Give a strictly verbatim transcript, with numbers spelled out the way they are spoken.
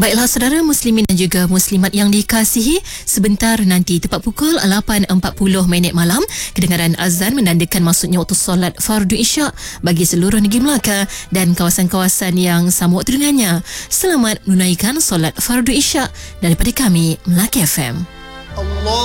Baiklah saudara muslimin dan juga muslimat yang dikasihi, sebentar nanti tepat pukul lapan empat puluh minit malam, kedengaran azan menandakan masuknya waktu solat fardu isyak bagi seluruh negeri Melaka dan kawasan-kawasan yang sama waktu dengannya. Selamat menunaikan solat fardu isyak daripada kami Melaka F M.